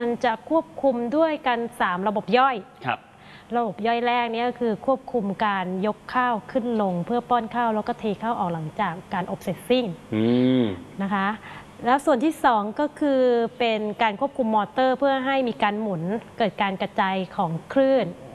มันจะควบคุมด้วยกัน3ระบบย่อยครับระบบย่อยแรกนี้ก็คือควบคุมการยกข้าวขึ้นลงเพื่อป้อนข้าวแล้วก็เทข้าวออกหลังจากการอบเสร็จสิ้นนะคะแล้วส่วนที่2ก็คือเป็นการควบคุมมอเตอร์เพื่อให้มีการหมุนเกิดการกระจายของคลื่น